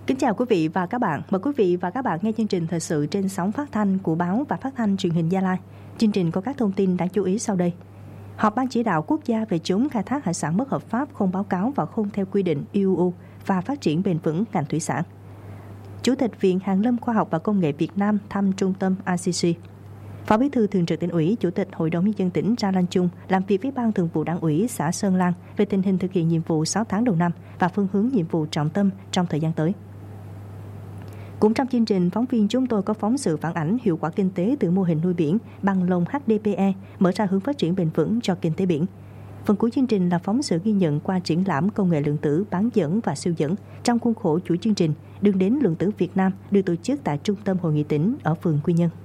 Kính chào quý vị và các bạn. Mời quý vị và các bạn nghe chương trình thời sự trên sóng phát thanh của báo và phát thanh truyền hình Gia Lai. Chương trình có các thông tin đáng chú ý sau đây. Họp Ban chỉ đạo quốc gia về chống khai thác hải sản bất hợp pháp, không báo cáo và không theo quy định IUU và phát triển bền vững ngành thủy sản. Chủ tịch Viện Hàn lâm Khoa học và Công nghệ Việt Nam thăm trung tâm ICC. Phó Bí thư Thường trực Tỉnh ủy, Chủ tịch Hội đồng Nhân dân tỉnh Ra Lan Chung làm việc với Ban Thường vụ Đảng ủy xã Sơn Lan về tình hình thực hiện nhiệm vụ 6 tháng đầu năm và phương hướng nhiệm vụ trọng tâm trong thời gian tới. Cũng trong chương trình, phóng viên chúng tôi có phóng sự phản ảnh hiệu quả kinh tế từ mô hình nuôi biển bằng lồng HDPE, mở ra hướng phát triển bền vững cho kinh tế biển. Phần cuối chương trình là phóng sự ghi nhận qua triển lãm công nghệ lượng tử bán dẫn và siêu dẫn trong khuôn khổ chuỗi chương trình Đường đến lượng tử Việt Nam được tổ chức tại Trung tâm Hội nghị tỉnh ở phường Quy Nhơn.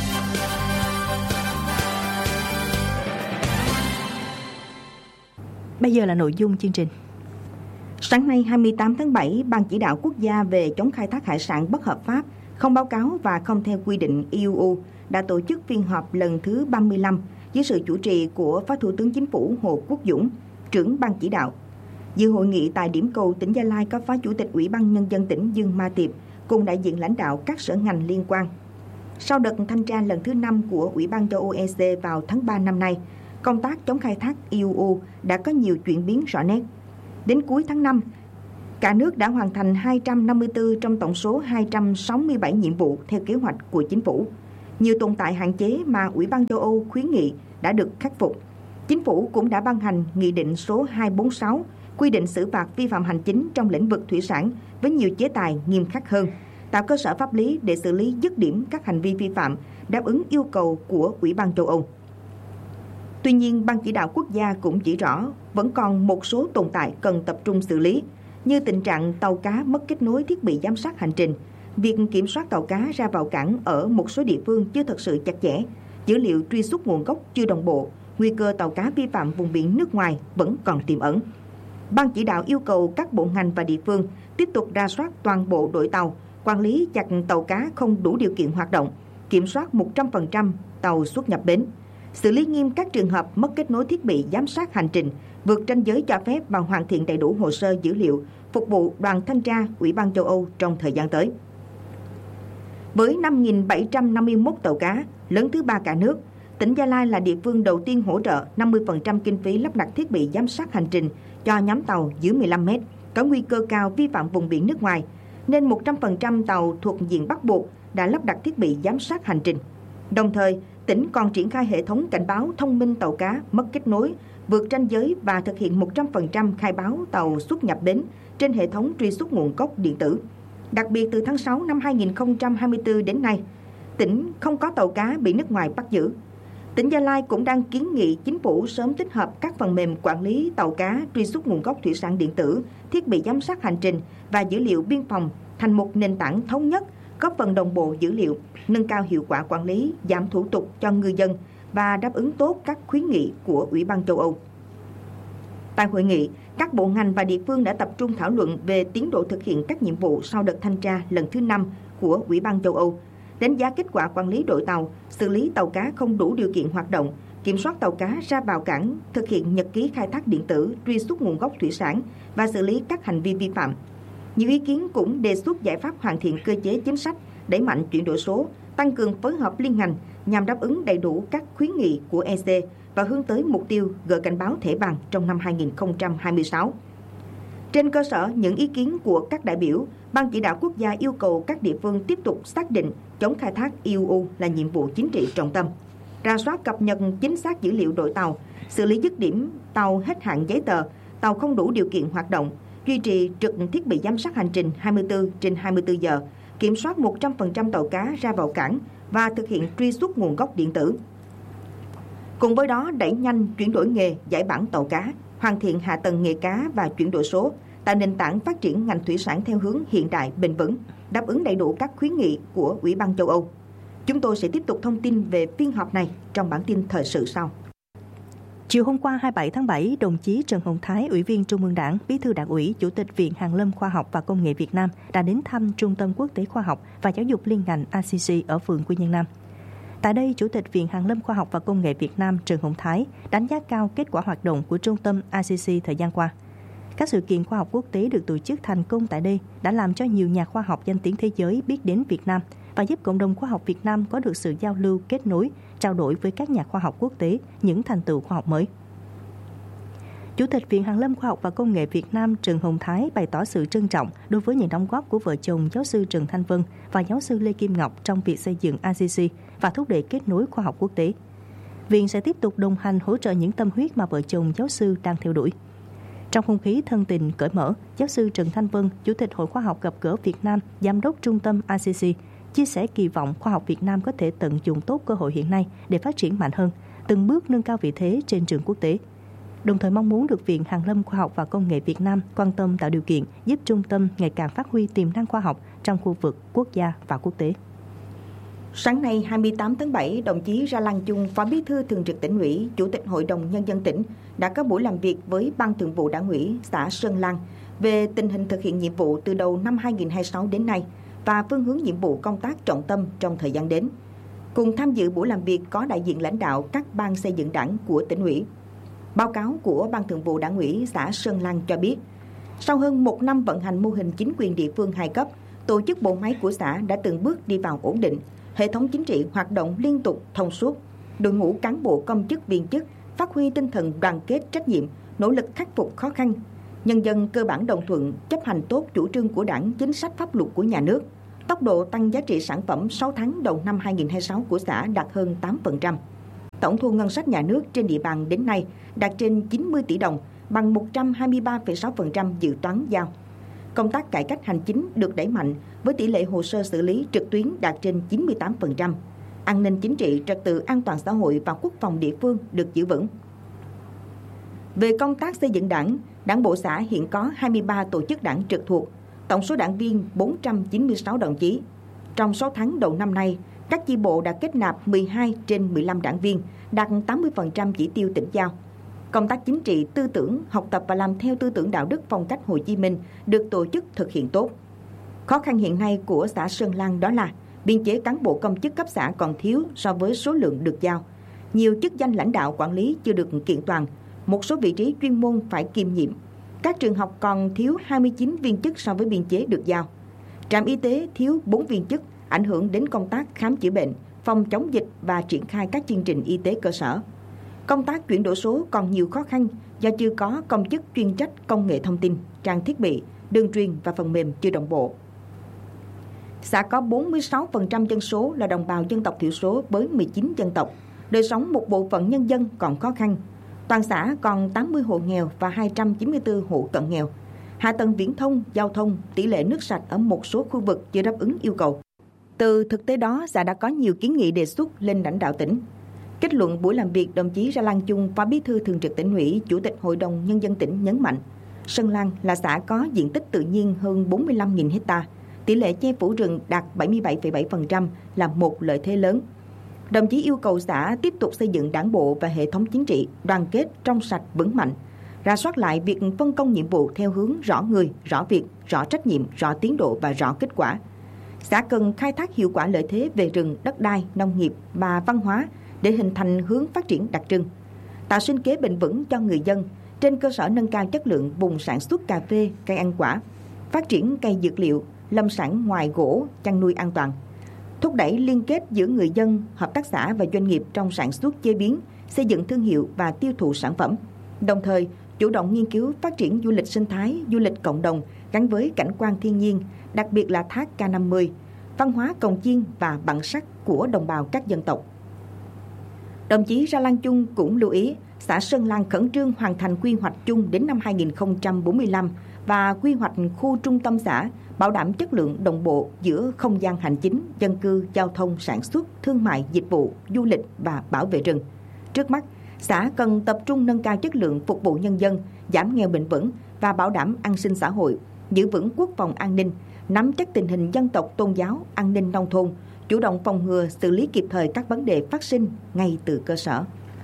Bây giờ là nội dung chương trình. Sáng nay 28 tháng 7, Ban chỉ đạo quốc gia về chống khai thác hải sản bất hợp pháp, không báo cáo và không theo quy định IUU đã tổ chức phiên họp lần thứ 35 dưới sự chủ trì của Phó Thủ tướng Chính phủ Hồ Quốc Dũng, trưởng Ban chỉ đạo. Dự hội nghị tại điểm cầu tỉnh Gia Lai có Phó Chủ tịch Ủy ban Nhân dân tỉnh Dương Ma Tiệp cùng đại diện lãnh đạo các sở ngành liên quan. Sau đợt thanh tra lần thứ 5 của Ủy ban châu Âu EC vào tháng 3 năm nay, công tác chống khai thác IUU đã có nhiều chuyển biến rõ nét. Đến cuối tháng 5, cả nước đã hoàn thành 254 trong tổng số 267 nhiệm vụ theo kế hoạch của Chính phủ. Nhiều tồn tại hạn chế mà Ủy ban châu Âu khuyến nghị đã được khắc phục. Chính phủ cũng đã ban hành Nghị định số 246 quy định xử phạt vi phạm hành chính trong lĩnh vực thủy sản với nhiều chế tài nghiêm khắc hơn, tạo cơ sở pháp lý để xử lý dứt điểm các hành vi vi phạm đáp ứng yêu cầu của Ủy ban châu Âu. Tuy nhiên, Ban chỉ đạo quốc gia cũng chỉ rõ vẫn còn một số tồn tại cần tập trung xử lý, như tình trạng tàu cá mất kết nối thiết bị giám sát hành trình, việc kiểm soát tàu cá ra vào cảng ở một số địa phương chưa thật sự chặt chẽ, dữ liệu truy xuất nguồn gốc chưa đồng bộ, nguy cơ tàu cá vi phạm vùng biển nước ngoài vẫn còn tiềm ẩn. Ban chỉ đạo yêu cầu các bộ ngành và địa phương tiếp tục rà soát toàn bộ đội tàu, quản lý chặt tàu cá không đủ điều kiện hoạt động, kiểm soát 100% tàu xuất nhập bến, xử lý nghiêm các trường hợp mất kết nối thiết bị giám sát hành trình, vượt ranh giới cho phép và hoàn thiện đầy đủ hồ sơ dữ liệu phục vụ đoàn thanh tra Ủy ban châu Âu trong thời gian tới. Với 5.751 tàu cá, lớn thứ 3 cả nước, tỉnh Gia Lai là địa phương đầu tiên hỗ trợ 50% kinh phí lắp đặt thiết bị giám sát hành trình cho nhóm tàu dưới 15 mét, có nguy cơ cao vi phạm vùng biển nước ngoài, nên 100% tàu thuộc diện bắt buộc đã lắp đặt thiết bị giám sát hành trình. Đồng thời, tỉnh còn triển khai hệ thống cảnh báo thông minh tàu cá mất kết nối, vượt ranh giới và thực hiện 100% khai báo tàu xuất nhập bến trên hệ thống truy xuất nguồn gốc điện tử. Đặc biệt từ tháng 6 năm 2024 đến nay, tỉnh không có tàu cá bị nước ngoài bắt giữ. Tỉnh Gia Lai cũng đang kiến nghị Chính phủ sớm tích hợp các phần mềm quản lý tàu cá truy xuất nguồn gốc thủy sản điện tử, thiết bị giám sát hành trình và dữ liệu biên phòng thành một nền tảng thống nhất, góp phần đồng bộ dữ liệu, nâng cao hiệu quả quản lý, giảm thủ tục cho ngư dân và đáp ứng tốt các khuyến nghị của Ủy ban châu Âu. Tại hội nghị, các bộ ngành và địa phương đã tập trung thảo luận về tiến độ thực hiện các nhiệm vụ sau đợt thanh tra lần thứ 5 của Ủy ban châu Âu, đánh giá kết quả quản lý đội tàu, xử lý tàu cá không đủ điều kiện hoạt động, kiểm soát tàu cá ra vào cảng, thực hiện nhật ký khai thác điện tử, truy xuất nguồn gốc thủy sản và xử lý các hành vi vi phạm. Nhiều ý kiến cũng đề xuất giải pháp hoàn thiện cơ chế chính sách, đẩy mạnh chuyển đổi số, tăng cường phối hợp liên ngành nhằm đáp ứng đầy đủ các khuyến nghị của EC và hướng tới mục tiêu gỡ cảnh báo thẻ vàng trong năm 2026. Trên cơ sở những ý kiến của các đại biểu, Ban chỉ đạo quốc gia yêu cầu các địa phương tiếp tục xác định chống khai thác IUU là nhiệm vụ chính trị trọng tâm, rà soát cập nhật chính xác dữ liệu đội tàu, xử lý dứt điểm tàu hết hạn giấy tờ, tàu không đủ điều kiện hoạt động, duy trì trực thiết bị giám sát hành trình 24/24 giờ, kiểm soát 100% tàu cá ra vào cảng và thực hiện truy xuất nguồn gốc điện tử. Cùng với đó, đẩy nhanh chuyển đổi nghề, giải bản tàu cá, hoàn thiện hạ tầng nghề cá và chuyển đổi số, tạo nền tảng phát triển ngành thủy sản theo hướng hiện đại, bền vững, đáp ứng đầy đủ các khuyến nghị của Ủy ban châu Âu. Chúng tôi sẽ tiếp tục thông tin về phiên họp này trong bản tin thời sự sau. Chiều hôm qua 27 tháng 7, đồng chí Trần Hồng Thái, Ủy viên Trung ương Đảng, Bí thư Đảng ủy, Chủ tịch Viện Hàn lâm Khoa học và Công nghệ Việt Nam đã đến thăm Trung tâm Quốc tế Khoa học và Giáo dục liên ngành ICC ở phường Quy Nhơn Nam. Tại đây, Chủ tịch Viện Hàn lâm Khoa học và Công nghệ Việt Nam Trần Hồng Thái đánh giá cao kết quả hoạt động của Trung tâm ICC thời gian qua. Các sự kiện khoa học quốc tế được tổ chức thành công tại đây đã làm cho nhiều nhà khoa học danh tiếng thế giới biết đến Việt Nam và giúp cộng đồng khoa học Việt Nam có được sự giao lưu, kết nối, trao đổi với các nhà khoa học quốc tế những thành tựu khoa học mới. Chủ tịch Viện Hàn lâm Khoa học và Công nghệ Việt Nam Trần Hồng Thái bày tỏ sự trân trọng đối với những đóng góp của vợ chồng giáo sư Trần Thanh Vân và giáo sư Lê Kim Ngọc trong việc xây dựng ACC và thúc đẩy kết nối khoa học quốc tế. Viện sẽ tiếp tục đồng hành hỗ trợ những tâm huyết mà vợ chồng giáo sư đang theo đuổi. Trong không khí thân tình, cởi mở, giáo sư Trần Thanh Vân, Chủ tịch Hội Khoa học gặp gỡ Việt Nam, Giám đốc Trung tâm ACC, chia sẻ kỳ vọng khoa học Việt Nam có thể tận dụng tốt cơ hội hiện nay để phát triển mạnh hơn, từng bước nâng cao vị thế trên trường quốc tế. Đồng thời mong muốn được Viện Hàn lâm Khoa học và Công nghệ Việt Nam quan tâm tạo điều kiện giúp trung tâm ngày càng phát huy tiềm năng khoa học trong khu vực, quốc gia và quốc tế. Sáng nay 28 tháng 7, đồng chí Ra Lan Chung, Phó Bí thư Thường trực Tỉnh ủy, Chủ tịch Hội đồng Nhân dân tỉnh đã có buổi làm việc với Ban Thường vụ Đảng ủy xã Sơn Lan về tình hình thực hiện nhiệm vụ từ đầu năm 2026 đến nay và phương hướng nhiệm vụ công tác trọng tâm trong thời gian đến. Cùng tham dự buổi làm việc có đại diện lãnh đạo các ban xây dựng đảng của tỉnh ủy. Báo cáo của Ban Thường vụ Đảng ủy xã Sơn Lan cho biết, sau hơn 1 năm vận hành mô hình chính quyền địa phương 2 cấp, tổ chức bộ máy của xã đã từng bước đi vào ổn định, hệ thống chính trị hoạt động liên tục, thông suốt, đội ngũ cán bộ công chức viên chức phát huy tinh thần đoàn kết trách nhiệm, nỗ lực khắc phục khó khăn. Nhân dân cơ bản đồng thuận, chấp hành tốt chủ trương của Đảng, chính sách pháp luật của nhà nước. Tốc độ tăng giá trị sản phẩm 6 tháng đầu năm 2026 của xã đạt hơn 8%. Tổng thu ngân sách nhà nước trên địa bàn đến nay đạt trên 90 tỷ đồng, bằng 123,6% dự toán giao. Công tác cải cách hành chính được đẩy mạnh với tỷ lệ hồ sơ xử lý trực tuyến đạt trên 98%. An ninh chính trị, trật tự an toàn xã hội và quốc phòng địa phương được giữ vững. Về công tác xây dựng đảng, Đảng bộ xã hiện có 23 tổ chức đảng trực thuộc, tổng số đảng viên 496 đồng chí. Trong 6 tháng đầu năm nay, các chi bộ đã kết nạp 12 trên 15 đảng viên, đạt 80% chỉ tiêu tỉnh giao. Công tác chính trị, tư tưởng, học tập và làm theo tư tưởng đạo đức phong cách Hồ Chí Minh được tổ chức thực hiện tốt. Khó khăn hiện nay của xã Sơn Lan đó là biên chế cán bộ công chức cấp xã còn thiếu so với số lượng được giao. Nhiều chức danh lãnh đạo quản lý chưa được kiện toàn, một số vị trí chuyên môn phải kiêm nhiệm. Các trường học còn thiếu 29 viên chức so với biên chế được giao. Trạm y tế thiếu 4 viên chức, ảnh hưởng đến công tác khám chữa bệnh, phòng chống dịch và triển khai các chương trình y tế cơ sở. Công tác chuyển đổi số còn nhiều khó khăn do chưa có công chức chuyên trách công nghệ thông tin, trang thiết bị, đường truyền và phần mềm chưa đồng bộ. Xã có 46% dân số là đồng bào dân tộc thiểu số với 19 dân tộc. Đời sống một bộ phận nhân dân còn khó khăn. Toàn xã còn 80 hộ nghèo và 294 hộ cận nghèo. Hạ tầng viễn thông, giao thông, tỷ lệ nước sạch ở một số khu vực chưa đáp ứng yêu cầu. Từ thực tế đó, xã đã có nhiều kiến nghị đề xuất lên lãnh đạo tỉnh. Kết luận buổi làm việc, đồng chí Ra Lan Chung, Phó Bí thư Thường trực Tỉnh ủy, Chủ tịch Hội đồng Nhân dân tỉnh nhấn mạnh, Sơn Lan là xã có diện tích tự nhiên hơn 45.000 ha, tỷ lệ che phủ rừng đạt 77,7% là một lợi thế lớn. Đồng chí yêu cầu xã tiếp tục xây dựng đảng bộ và hệ thống chính trị đoàn kết, trong sạch, vững mạnh, rà soát lại việc phân công nhiệm vụ theo hướng rõ người, rõ việc, rõ trách nhiệm, rõ tiến độ và rõ kết quả. Xã cần khai thác hiệu quả lợi thế về rừng, đất đai, nông nghiệp và văn hóa để hình thành hướng phát triển đặc trưng, tạo sinh kế bền vững cho người dân trên cơ sở nâng cao chất lượng vùng sản xuất cà phê, cây ăn quả, phát triển cây dược liệu, lâm sản ngoài gỗ, chăn nuôi an toàn, thúc đẩy liên kết giữa người dân, hợp tác xã và doanh nghiệp trong sản xuất, chế biến, xây dựng thương hiệu và tiêu thụ sản phẩm. Đồng thời, chủ động nghiên cứu phát triển du lịch sinh thái, du lịch cộng đồng gắn với cảnh quan thiên nhiên, đặc biệt là thác K50, văn hóa cồng chiêng và bản sắc của đồng bào các dân tộc. Đồng chí Ra Lan Chung cũng lưu ý xã Sơn Lan khẩn trương hoàn thành quy hoạch chung đến năm 2045 và quy hoạch khu trung tâm xã, bảo đảm chất lượng đồng bộ giữa không gian hành chính, dân cư, giao thông, sản xuất, thương mại, dịch vụ, du lịch và bảo vệ rừng. Trước mắt, xã cần tập trung nâng cao chất lượng phục vụ nhân dân, giảm nghèo bền vững và bảo đảm an sinh xã hội, giữ vững quốc phòng an ninh, nắm chắc tình hình dân tộc, tôn giáo, an ninh nông thôn, chủ động phòng ngừa, xử lý kịp thời các vấn đề phát sinh ngay từ cơ sở.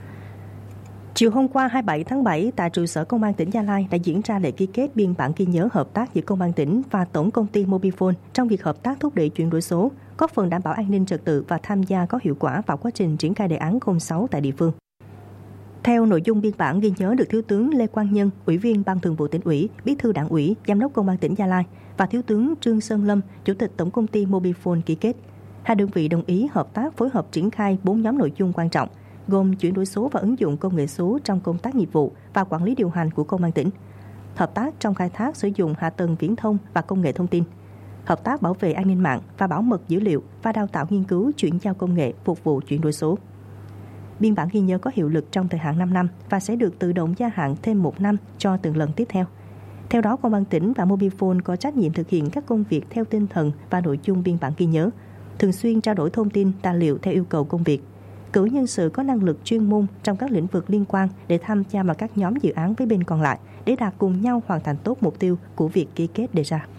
Chiều hôm qua 27 tháng 7, tại trụ sở Công an tỉnh Gia Lai đã diễn ra lễ ký kết biên bản ghi nhớ hợp tác giữa Công an tỉnh và Tổng công ty Mobifone trong việc hợp tác thúc đẩy chuyển đổi số, góp phần đảm bảo an ninh trật tự và tham gia có hiệu quả vào quá trình triển khai đề án 06 tại địa phương. Theo nội dung biên bản ghi nhớ được Thiếu tướng Lê Quang Nhân, Ủy viên Ban Thường vụ Tỉnh ủy, Bí thư Đảng ủy, Giám đốc Công an tỉnh Gia Lai và Thiếu tướng Trương Sơn Lâm, Chủ tịch Tổng công ty Mobifone ký kết. Hai đơn vị đồng ý hợp tác phối hợp triển khai 4 nhóm nội dung quan trọng, gồm chuyển đổi số và ứng dụng công nghệ số trong công tác nghiệp vụ và quản lý điều hành của Công an tỉnh, hợp tác trong khai thác sử dụng hạ tầng viễn thông và công nghệ thông tin, hợp tác bảo vệ an ninh mạng và bảo mật dữ liệu và đào tạo nghiên cứu chuyển giao công nghệ phục vụ chuyển đổi số. Biên bản ghi nhớ có hiệu lực trong thời hạn 5 năm và sẽ được tự động gia hạn thêm 1 năm cho từng lần tiếp theo. Theo đó, Công an tỉnh và Mobifone có trách nhiệm thực hiện các công việc theo tinh thần và nội dung biên bản ghi nhớ, thường xuyên trao đổi thông tin, tài liệu theo yêu cầu công việc, cử nhân sự có năng lực chuyên môn trong các lĩnh vực liên quan để tham gia vào các nhóm dự án với bên còn lại để đạt cùng nhau hoàn thành tốt mục tiêu của việc ký kết đề ra.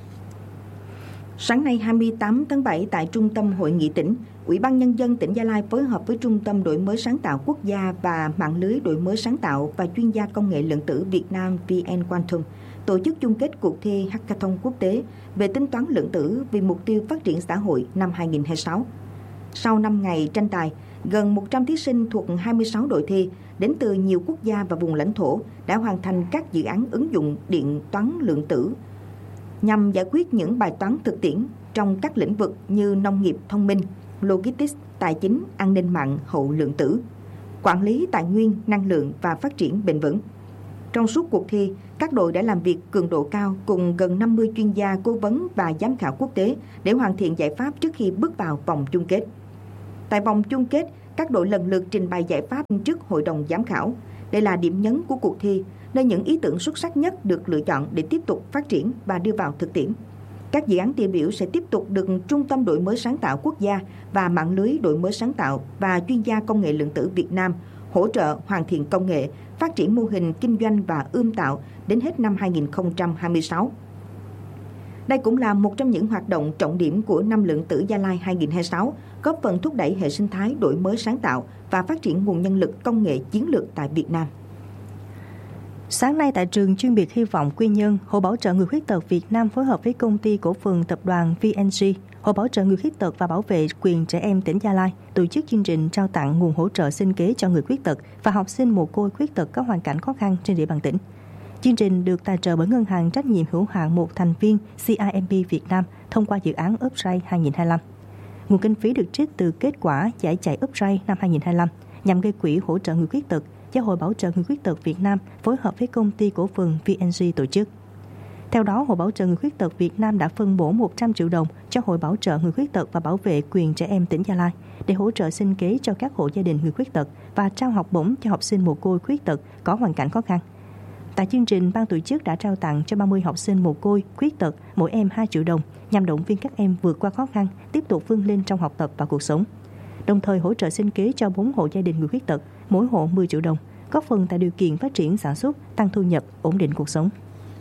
Sáng nay 28 tháng 7 tại Trung tâm Hội nghị tỉnh, Ủy ban Nhân dân tỉnh Gia Lai phối hợp với Trung tâm Đổi mới sáng tạo quốc gia và Mạng lưới Đổi mới sáng tạo và chuyên gia công nghệ lượng tử Việt Nam VN Quantum tổ chức chung kết cuộc thi Hackathon quốc tế về tính toán lượng tử vì mục tiêu phát triển xã hội năm 2026. Sau 5 ngày tranh tài, gần 100 thí sinh thuộc 26 đội thi đến từ nhiều quốc gia và vùng lãnh thổ đã hoàn thành các dự án ứng dụng điện toán lượng tử nhằm giải quyết những bài toán thực tiễn trong các lĩnh vực như nông nghiệp thông minh, logistics, tài chính, an ninh mạng, hậu lượng tử, quản lý tài nguyên, năng lượng và phát triển bền vững. Trong suốt cuộc thi, các đội đã làm việc cường độ cao cùng gần 50 chuyên gia, cố vấn và giám khảo quốc tế để hoàn thiện giải pháp trước khi bước vào vòng chung kết. Tại vòng chung kết, các đội lần lượt trình bày giải pháp trước hội đồng giám khảo. Đây là điểm nhấn của cuộc thi, nơi những ý tưởng xuất sắc nhất được lựa chọn để tiếp tục phát triển và đưa vào thực tiễn. Các dự án tiêu biểu sẽ tiếp tục được Trung tâm Đổi mới sáng tạo quốc gia và Mạng lưới Đổi mới sáng tạo và chuyên gia công nghệ lượng tử Việt Nam hỗ trợ hoàn thiện công nghệ, phát triển mô hình kinh doanh và ươm tạo đến hết năm 2026. Đây cũng là một trong những hoạt động trọng điểm của Năm lượng tử Gia Lai 2026, góp phần thúc đẩy hệ sinh thái đổi mới sáng tạo và phát triển nguồn nhân lực công nghệ chiến lược tại Việt Nam. Sáng nay tại trường chuyên biệt Hy vọng Quy Nhơn, Hội Bảo trợ Người Khuyết tật Việt Nam phối hợp với công ty cổ phần tập đoàn VNG, Hội Bảo trợ Người Khuyết tật và Bảo vệ quyền trẻ em tỉnh Gia Lai tổ chức chương trình trao tặng nguồn hỗ trợ sinh kế cho người khuyết tật và học sinh mồ côi khuyết tật có hoàn cảnh khó khăn trên địa bàn tỉnh. Chương trình được tài trợ bởi Ngân hàng trách nhiệm hữu hạn một thành viên CIMB Việt Nam thông qua dự án Uprise 2025. Nguồn kinh phí được trích từ kết quả giải chạy Uprise năm 2025 nhằm gây quỹ hỗ trợ người khuyết tật do Hội Bảo trợ Người Khuyết tật Việt Nam phối hợp với công ty cổ phần VNG tổ chức. Theo đó, Hội Bảo trợ Người Khuyết tật Việt Nam đã phân bổ 100 triệu đồng cho Hội Bảo trợ Người Khuyết tật và Bảo vệ quyền trẻ em tỉnh Gia Lai để hỗ trợ sinh kế cho các hộ gia đình người khuyết tật và trao học bổng cho học sinh mồ côi khuyết tật có hoàn cảnh khó khăn. Tại chương trình, ban tổ chức đã trao tặng cho 30 học sinh mồ côi khuyết tật mỗi em 2 triệu đồng nhằm động viên các em vượt qua khó khăn, tiếp tục vươn lên trong học tập và cuộc sống. Đồng thời hỗ trợ sinh kế cho 4 hộ gia đình người khuyết tật, mỗi hộ 10 triệu đồng, góp phần tạo điều kiện phát triển sản xuất, tăng thu nhập, ổn định cuộc sống.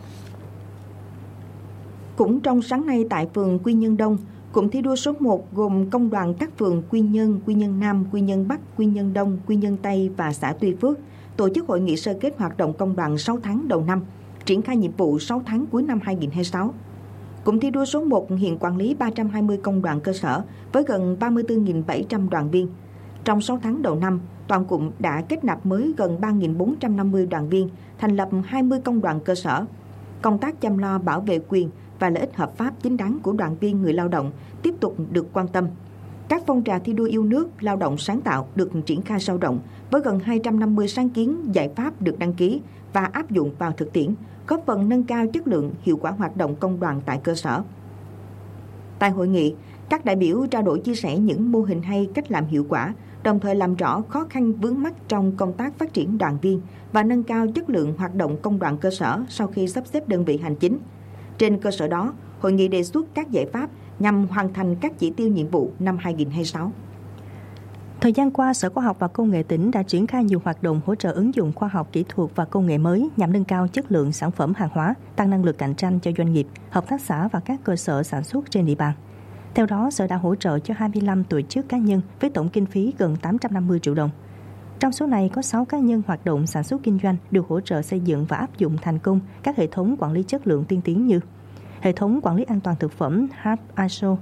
Cũng trong sáng nay tại phường Quy Nhơn Đông, cụm thi đua số 1 gồm công đoàn các phường Quy Nhơn Nam, Quy Nhơn Bắc, Quy Nhơn Đông, Quy Nhơn Tây và xã Tuy Phước tổ chức hội nghị sơ kết hoạt động công đoàn 6 tháng đầu năm, triển khai nhiệm vụ 6 tháng cuối năm 2026. Cụm thi đua số 1 hiện quản lý 320 công đoàn cơ sở với gần 34.700 đoàn viên. Trong 6 tháng đầu năm, toàn cụm đã kết nạp mới gần 3.450 đoàn viên, thành lập 20 công đoàn cơ sở. Công tác chăm lo bảo vệ quyền và lợi ích hợp pháp chính đáng của đoàn viên người lao động tiếp tục được quan tâm. Các phong trào thi đua yêu nước, lao động sáng tạo được triển khai sâu rộng với gần 250 sáng kiến, giải pháp được đăng ký và áp dụng vào thực tiễn, góp phần nâng cao chất lượng, hiệu quả hoạt động công đoàn tại cơ sở. Tại hội nghị, các đại biểu trao đổi chia sẻ những mô hình hay, cách làm hiệu quả, đồng thời làm rõ khó khăn vướng mắc trong công tác phát triển đoàn viên và nâng cao chất lượng hoạt động công đoàn cơ sở sau khi sắp xếp đơn vị hành chính. Trên cơ sở đó, hội nghị đề xuất các giải pháp nhằm hoàn thành các chỉ tiêu nhiệm vụ năm 2026. Thời gian qua, Sở Khoa học và Công nghệ tỉnh đã triển khai nhiều hoạt động hỗ trợ ứng dụng khoa học kỹ thuật và công nghệ mới nhằm nâng cao chất lượng sản phẩm hàng hóa, tăng năng lực cạnh tranh cho doanh nghiệp, hợp tác xã và các cơ sở sản xuất trên địa bàn. Theo đó, Sở đã hỗ trợ cho 25 tổ chức cá nhân với tổng kinh phí gần 850 triệu đồng. Trong số này có 6 cá nhân hoạt động sản xuất kinh doanh được hỗ trợ xây dựng và áp dụng thành công các hệ thống quản lý chất lượng tiên tiến như hệ thống quản lý an toàn thực phẩm HACCP ISO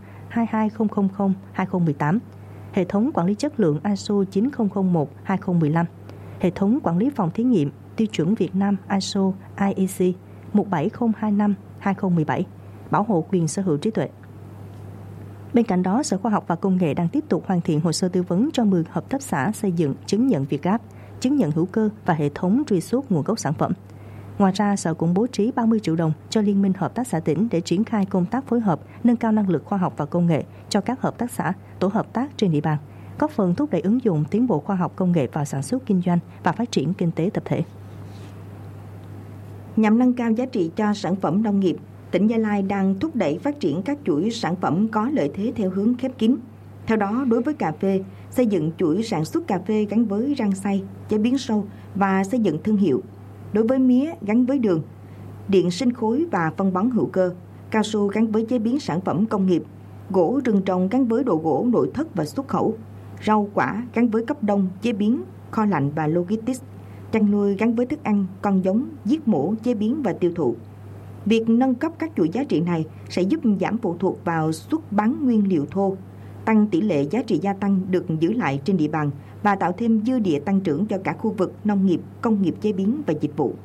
22000-2018, hệ thống quản lý chất lượng ISO 9001-2015, hệ thống quản lý phòng thí nghiệm, tiêu chuẩn Việt Nam ISO IEC 17025/2017, bảo hộ quyền sở hữu trí tuệ. Bên cạnh đó, Sở Khoa học và Công nghệ đang tiếp tục hoàn thiện hồ sơ tư vấn cho 10 hợp tác xã xây dựng chứng nhận Việt Gáp, chứng nhận hữu cơ và hệ thống truy xuất nguồn gốc sản phẩm. Ngoài ra, Sở cũng bố trí 30 triệu đồng cho Liên minh Hợp tác xã tỉnh để triển khai công tác phối hợp, nâng cao năng lực khoa học và công nghệ cho các hợp tác xã, tổ hợp tác trên địa bàn, góp phần thúc đẩy ứng dụng tiến bộ khoa học công nghệ vào sản xuất kinh doanh và phát triển kinh tế tập thể. Nhằm nâng cao giá trị cho sản phẩm nông nghiệp, tỉnh Gia Lai đang thúc đẩy phát triển các chuỗi sản phẩm có lợi thế theo hướng khép kín. Theo đó, đối với cà phê, xây dựng chuỗi sản xuất cà phê gắn với rang xay, chế biến sâu và xây dựng thương hiệu. Đối với mía gắn với đường, điện sinh khối và phân bón hữu cơ, cao su gắn với chế biến sản phẩm công nghiệp, gỗ rừng trồng gắn với đồ gỗ nội thất và xuất khẩu, rau quả gắn với cấp đông, chế biến, kho lạnh và logistics, chăn nuôi gắn với thức ăn, con giống, giết mổ, chế biến và tiêu thụ. Việc nâng cấp các chuỗi giá trị này sẽ giúp giảm phụ thuộc vào xuất bán nguyên liệu thô, tăng tỷ lệ giá trị gia tăng được giữ lại trên địa bàn và tạo thêm dư địa tăng trưởng cho cả khu vực nông nghiệp, công nghiệp chế biến và dịch vụ.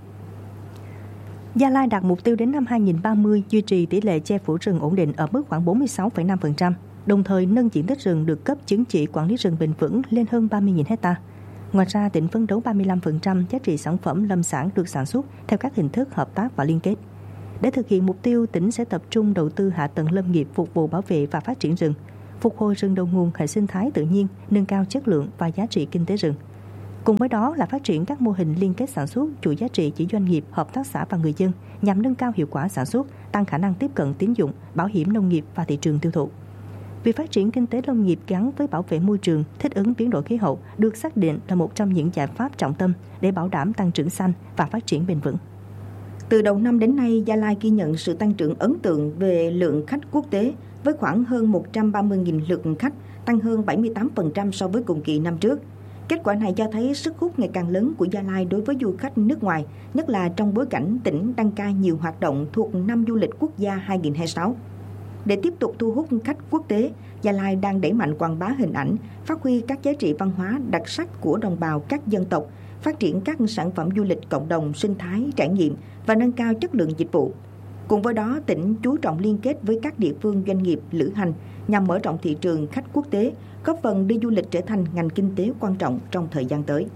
Gia Lai đặt mục tiêu đến năm 2030 duy trì tỷ lệ che phủ rừng ổn định ở mức khoảng 46,5%, đồng thời nâng diện tích rừng được cấp chứng chỉ quản lý rừng bền vững lên hơn 30.000 hectare. Ngoài ra, tỉnh phấn đấu 35% giá trị sản phẩm lâm sản được sản xuất theo các hình thức hợp tác và liên kết. Để thực hiện mục tiêu, tỉnh sẽ tập trung đầu tư hạ tầng lâm nghiệp phục vụ bảo vệ và phát triển rừng, phục hồi rừng đầu nguồn hệ sinh thái tự nhiên, nâng cao chất lượng và giá trị kinh tế rừng. Cùng với đó là phát triển các mô hình liên kết sản xuất, chuỗi giá trị giữa doanh nghiệp, hợp tác xã và người dân nhằm nâng cao hiệu quả sản xuất, tăng khả năng tiếp cận tín dụng, bảo hiểm nông nghiệp và thị trường tiêu thụ. Việc phát triển kinh tế nông nghiệp gắn với bảo vệ môi trường, thích ứng biến đổi khí hậu được xác định là một trong những giải pháp trọng tâm để bảo đảm tăng trưởng xanh và phát triển bền vững. Từ đầu năm đến nay, Gia Lai ghi nhận sự tăng trưởng ấn tượng về lượng khách quốc tế với khoảng hơn 130.000 lượt khách, tăng hơn 78% so với cùng kỳ năm trước. Kết quả này cho thấy sức hút ngày càng lớn của Gia Lai đối với du khách nước ngoài, nhất là trong bối cảnh tỉnh đăng cai nhiều hoạt động thuộc năm du lịch quốc gia 2026. Để tiếp tục thu hút khách quốc tế, Gia Lai đang đẩy mạnh quảng bá hình ảnh, phát huy các giá trị văn hóa đặc sắc của đồng bào các dân tộc, phát triển các sản phẩm du lịch cộng đồng, sinh thái, trải nghiệm và nâng cao chất lượng dịch vụ. Cùng với đó, tỉnh chú trọng liên kết với các địa phương doanh nghiệp lữ hành nhằm mở rộng thị trường khách quốc tế, góp phần đưa du lịch trở thành ngành kinh tế quan trọng trong thời gian tới.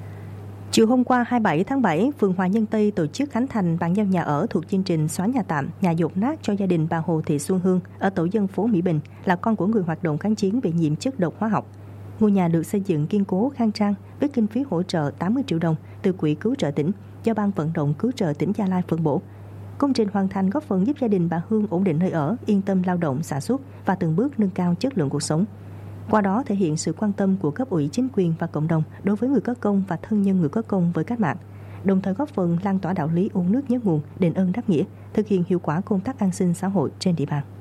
Chiều hôm qua 27 tháng 7, phường Hòa Nhân Tây tổ chức khánh thành bàn giao nhà ở thuộc chương trình xóa nhà tạm, nhà dột nát cho gia đình bà Hồ Thị Xuân Hương ở tổ dân phố Mỹ Bình, là con của người hoạt động kháng chiến bị nhiễm chất độc hóa học. Ngôi nhà được xây dựng kiên cố, khang trang với kinh phí hỗ trợ 80 triệu đồng từ Quỹ Cứu trợ tỉnh do Ban vận động Cứu trợ tỉnh Gia Lai phân bổ. Công trình hoàn thành góp phần giúp gia đình bà Hương ổn định nơi ở, yên tâm lao động, sản xuất và từng bước nâng cao chất lượng cuộc sống. Qua đó thể hiện sự quan tâm của cấp ủy, chính quyền và cộng đồng đối với người có công và thân nhân người có công với cách mạng, đồng thời góp phần lan tỏa đạo lý uống nước nhớ nguồn, đền ơn đáp nghĩa, thực hiện hiệu quả công tác an sinh xã hội trên địa bàn.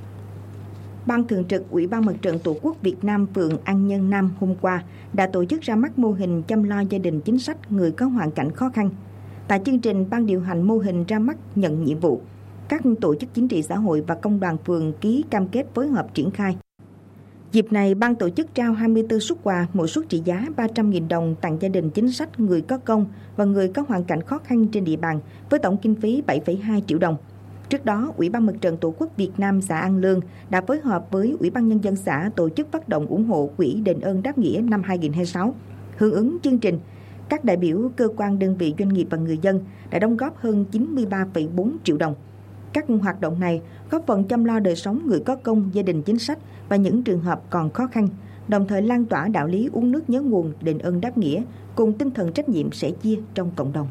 Ban Thường trực Ủy ban Mặt trận Tổ quốc Việt Nam phường An Nhân Nam hôm qua đã tổ chức ra mắt mô hình chăm lo gia đình chính sách người có hoàn cảnh khó khăn. Tại chương trình, ban điều hành mô hình ra mắt nhận nhiệm vụ. Các tổ chức chính trị xã hội và công đoàn phường ký cam kết phối hợp triển khai. Dịp này, ban tổ chức trao 24 suất quà, mỗi suất trị giá 300.000 đồng tặng gia đình chính sách người có công và người có hoàn cảnh khó khăn trên địa bàn với tổng kinh phí 7,2 triệu đồng. Trước đó, Ủy ban Mặt trận Tổ quốc Việt Nam xã An Lương đã phối hợp với Ủy ban Nhân dân xã tổ chức phát động ủng hộ Quỹ Đền ơn đáp nghĩa năm 2026. Hưởng ứng chương trình, các đại biểu, cơ quan, đơn vị, doanh nghiệp và người dân đã đóng góp hơn 93,4 triệu đồng. Các hoạt động này góp phần chăm lo đời sống người có công, gia đình chính sách và những trường hợp còn khó khăn, đồng thời lan tỏa đạo lý uống nước nhớ nguồn, đền ơn đáp nghĩa cùng tinh thần trách nhiệm sẻ chia trong cộng đồng.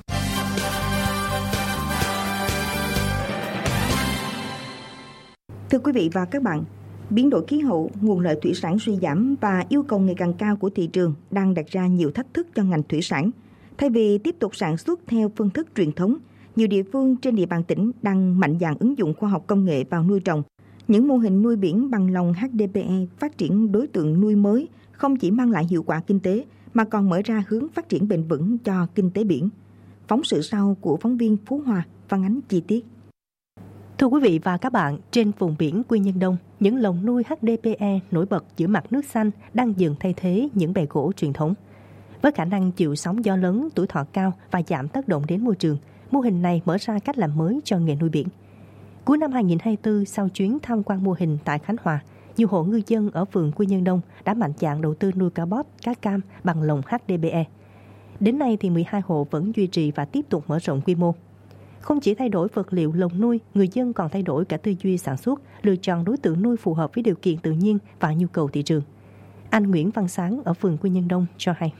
Thưa quý vị và các bạn, biến đổi khí hậu, nguồn lợi thủy sản suy giảm và yêu cầu ngày càng cao của thị trường đang đặt ra nhiều thách thức cho ngành thủy sản. Thay vì tiếp tục sản xuất theo phương thức truyền thống, nhiều địa phương trên địa bàn tỉnh đang mạnh dạn ứng dụng khoa học công nghệ vào nuôi trồng. Những mô hình nuôi biển bằng lồng HDPE phát triển đối tượng nuôi mới không chỉ mang lại hiệu quả kinh tế mà còn mở ra hướng phát triển bền vững cho kinh tế biển. Phóng sự sau của phóng viên Phú Hòa phản ánh chi tiết. Thưa quý vị và các bạn, trên vùng biển Quy Nhơn Đông, những lồng nuôi HDPE nổi bật giữa mặt nước xanh đang dần thay thế những bè gỗ truyền thống. Với khả năng chịu sóng gió lớn, tuổi thọ cao và giảm tác động đến môi trường, mô hình này mở ra cách làm mới cho nghề nuôi biển. Cuối năm 2024, sau chuyến tham quan mô hình tại Khánh Hòa, nhiều hộ ngư dân ở phường Quy Nhơn Đông đã mạnh dạn đầu tư nuôi cá bóp, cá cam bằng lồng HDPE. Đến nay thì 12 hộ vẫn duy trì và tiếp tục mở rộng quy mô. Không chỉ thay đổi vật liệu lồng nuôi, người dân còn thay đổi cả tư duy sản xuất, lựa chọn đối tượng nuôi phù hợp với điều kiện tự nhiên và nhu cầu thị trường. Anh Nguyễn Văn Sáng ở phường Quy Nhơn Đông cho hay.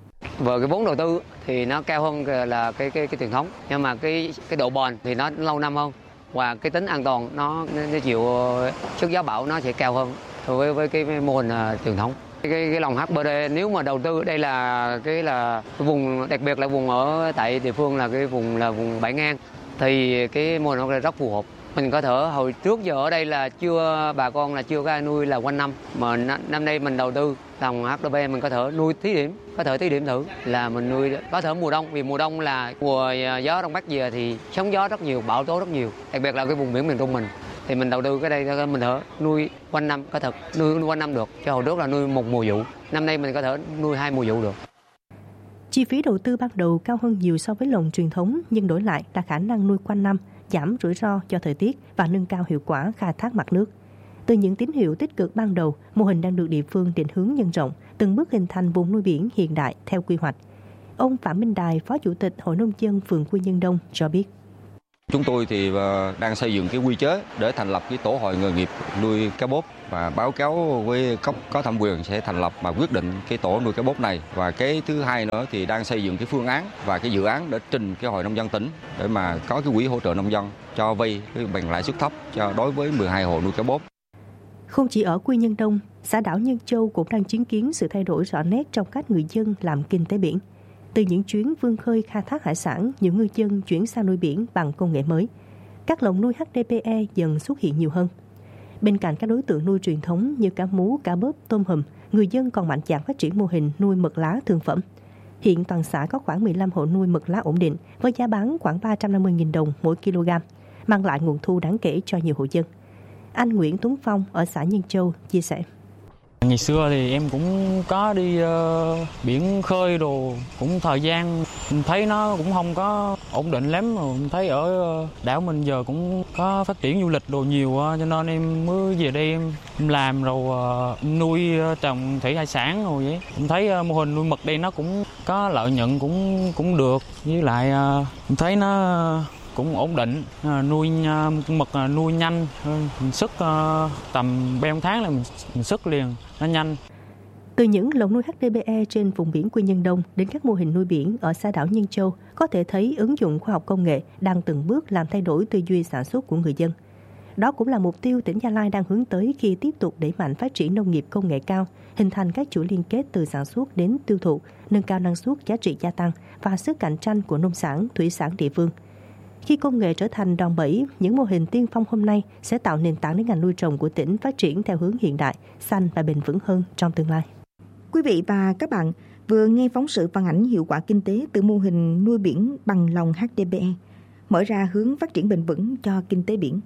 Về cái vốn đầu tư thì nó cao hơn là cái truyền thống, nhưng mà cái độ bền thì nó lâu năm hơn và cái tính an toàn nó chịu sức gió bão nó sẽ cao hơn so với cái mô hình truyền thống. Cái lồng HDPE nếu mà đầu tư đây là cái vùng, đặc biệt là vùng ở tại địa phương là cái vùng bãi ngang thì cái mô hình nó rất phù hợp. Mình có thể hồi trước giờ ở đây là bà con là chưa có ai nuôi là quanh năm, mà năm nay mình đầu tư lồng HDPE mình có thể nuôi thí điểm thử là mình nuôi có thể mùa đông, vì mùa đông là mùa gió đông bắc về thì sóng gió rất nhiều, bão tố rất nhiều, đặc biệt là cái vùng biển miền Trung mình thì mình đầu tư cái đây mình thể nuôi quanh năm, có thể nuôi quanh năm được, cho hồi trước là nuôi một mùa vụ, năm nay mình có thể nuôi 2 mùa vụ được. Chi phí đầu tư ban đầu cao hơn nhiều so với lồng truyền thống, nhưng đổi lại là khả năng nuôi quanh năm, giảm rủi ro cho thời tiết và nâng cao hiệu quả khai thác mặt nước. Từ những tín hiệu tích cực ban đầu, mô hình đang được địa phương định hướng nhân rộng, từng bước hình thành vùng nuôi biển hiện đại theo quy hoạch. Ông Phạm Minh Đài, Phó Chủ tịch Hội Nông dân phường Quy Nhơn Đông cho biết. Chúng tôi thì đang xây dựng cái quy chế để thành lập cái tổ hội nghề nghiệp nuôi cá bóp và báo cáo với cấp có thẩm quyền sẽ thành lập và quyết định cái tổ nuôi cá bóp này. Và cái thứ hai nữa thì đang xây dựng cái phương án và cái dự án để trình cái Hội Nông dân tỉnh để mà có cái quỹ hỗ trợ nông dân cho vay cái bằng lãi suất thấp cho đối với 12 hộ nuôi cá bóp. Không chỉ ở Quy Nhơn Đông, xã đảo Nhân Châu cũng đang chứng kiến sự thay đổi rõ nét trong cách người dân làm kinh tế biển. Từ những chuyến vươn khơi khai thác hải sản, nhiều ngư dân chuyển sang nuôi biển bằng công nghệ mới. Các lồng nuôi HDPE dần xuất hiện nhiều hơn. Bên cạnh các đối tượng nuôi truyền thống như cá mú, cá bớp, tôm hùm, người dân còn mạnh dạn phát triển mô hình nuôi mực lá thương phẩm. Hiện toàn xã có khoảng 15 hộ nuôi mực lá ổn định với giá bán khoảng 350.000 đồng mỗi kg, mang lại nguồn thu đáng kể cho nhiều hộ dân. Anh Nguyễn Tuấn Phong ở xã Nhân Châu chia sẻ. Ngày xưa thì em cũng có đi biển khơi đồ, cũng thời gian thấy nó cũng không có ổn định lắm. Mình thấy ở đảo mình giờ cũng có phát triển du lịch đồ nhiều, cho nên em mới về đây em làm rồi nuôi trồng thủy hải sản rồi vậy. Em thấy mô hình nuôi mực đây nó cũng có lợi nhuận cũng được, với lại em thấy nó cũng ổn định, nuôi mực nuôi nhanh, mình sức tầm 3 tháng là mình sức liền, nó nhanh. Từ những lồng nuôi HDPE trên vùng biển Quy Nhơn Đông đến các mô hình nuôi biển ở xã đảo Nhân Châu, có thể thấy ứng dụng khoa học công nghệ đang từng bước làm thay đổi tư duy sản xuất của người dân. Đó cũng là mục tiêu tỉnh Gia Lai đang hướng tới khi tiếp tục đẩy mạnh phát triển nông nghiệp công nghệ cao, hình thành các chuỗi liên kết từ sản xuất đến tiêu thụ, nâng cao năng suất, giá trị gia tăng và sức cạnh tranh của nông sản, thủy sản địa phương. Khi công nghệ trở thành đòn bẩy, những mô hình tiên phong hôm nay sẽ tạo nền tảng để ngành nuôi trồng của tỉnh phát triển theo hướng hiện đại, xanh và bền vững hơn trong tương lai. Quý vị và các bạn vừa nghe phóng sự phản ánh hiệu quả kinh tế từ mô hình nuôi biển bằng lồng HDPE, mở ra hướng phát triển bền vững cho kinh tế biển.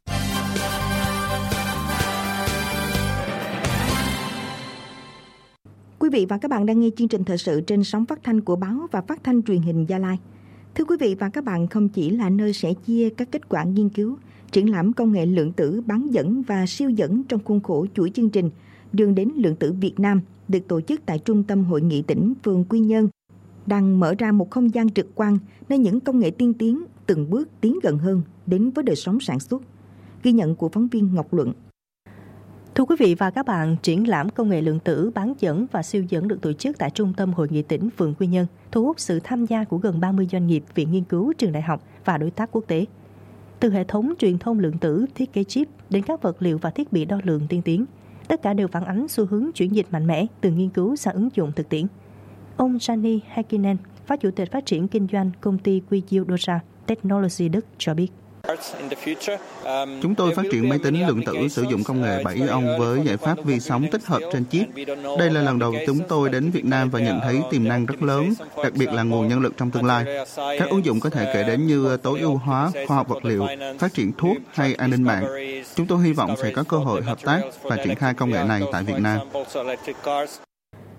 Quý vị và các bạn đang nghe chương trình thời sự trên sóng phát thanh của Báo và Phát thanh Truyền hình Gia Lai. Thưa quý vị và các bạn, không chỉ là nơi sẻ chia các kết quả nghiên cứu, triển lãm công nghệ lượng tử bán dẫn và siêu dẫn trong khuôn khổ chuỗi chương trình Đường đến lượng tử Việt Nam được tổ chức tại Trung tâm Hội nghị tỉnh phường Quy Nhơn đang mở ra một không gian trực quan nơi những công nghệ tiên tiến từng bước tiến gần hơn đến với đời sống sản xuất. Ghi nhận của phóng viên Ngọc Luận. Thưa quý vị và các bạn, triển lãm công nghệ lượng tử bán dẫn và siêu dẫn được tổ chức tại Trung tâm Hội nghị tỉnh phường Quy Nhơn, thu hút sự tham gia của gần 30 doanh nghiệp, viện nghiên cứu, trường đại học và đối tác quốc tế. Từ hệ thống truyền thông lượng tử, thiết kế chip đến các vật liệu và thiết bị đo lường tiên tiến, tất cả đều phản ánh xu hướng chuyển dịch mạnh mẽ từ nghiên cứu sang ứng dụng thực tiễn. Ông Gianni Häkkinen, Phó Chủ tịch Phát triển Kinh doanh Công ty Kyocera Technology Đức cho biết. Chúng tôi phát triển máy tính lượng tử sử dụng công nghệ 7 ion với giải pháp vi sóng tích hợp trên chip. Đây là lần đầu chúng tôi đến Việt Nam và nhận thấy tiềm năng rất lớn, đặc biệt là nguồn nhân lực trong tương lai. Các ứng dụng có thể kể đến như tối ưu hóa khoa học vật liệu, phát triển thuốc hay an ninh mạng. Chúng tôi hy vọng sẽ có cơ hội hợp tác và triển khai công nghệ này tại Việt Nam.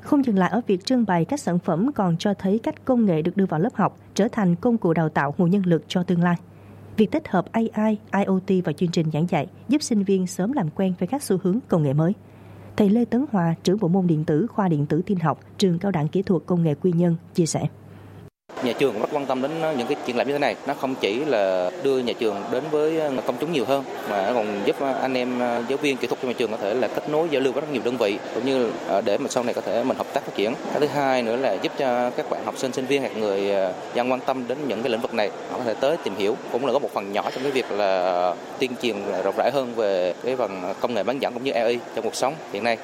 Không dừng lại ở việc trưng bày các sản phẩm còn cho thấy cách công nghệ được đưa vào lớp học trở thành công cụ đào tạo nguồn nhân lực cho tương lai. Việc tích hợp AI, IoT vào chương trình giảng dạy giúp sinh viên sớm làm quen với các xu hướng công nghệ mới. Thầy Lê Tấn Hòa, trưởng bộ môn điện tử, khoa điện tử tin học, trường Cao đẳng Kỹ thuật Công nghệ Quy Nhơn, chia sẻ. Nhà trường rất quan tâm đến những cái triển lãm như thế này. Nó không chỉ là đưa nhà trường đến với công chúng nhiều hơn, mà nó còn giúp anh em giáo viên kỹ thuật trong nhà trường có thể là kết nối giao lưu với rất nhiều đơn vị, cũng như để mà sau này có thể mình hợp tác phát triển. Cái thứ hai nữa là giúp cho các bạn học sinh, sinh viên hoặc người dân quan tâm đến những cái lĩnh vực này, họ có thể tới tìm hiểu, cũng là có một phần nhỏ trong cái việc là tuyên truyền rộng rãi hơn về cái phần công nghệ bán dẫn cũng như AI trong cuộc sống hiện nay.